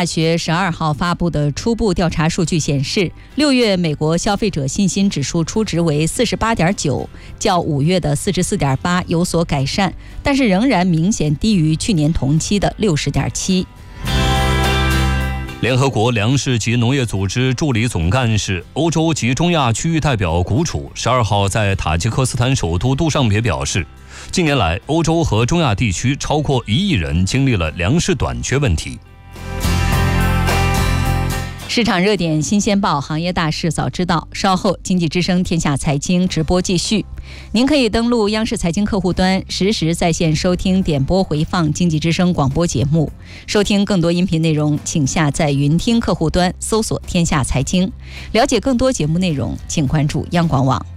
大学12号发布的初步调查数据显示，6月美国消费者信心指数初值为 48.9， 较5月的 44.8 有所改善，但是仍然明显低于去年同期的 60.7。 联合国粮食及农业组织助理总干事、欧洲及中亚区域代表古楚12号在塔吉克斯坦首都杜尚别表示，近年来欧洲和中亚地区超过1亿人经历了粮食短缺问题。 市场热点新鲜报，行业大事早知道。稍后经济之声天下财经直播继续，您可以登录央视财经客户端，实时在线收听点播回放经济之声广播节目。收听更多音频内容，请下载云听客户端，搜索天下财经。了解更多节目内容，请关注央广网。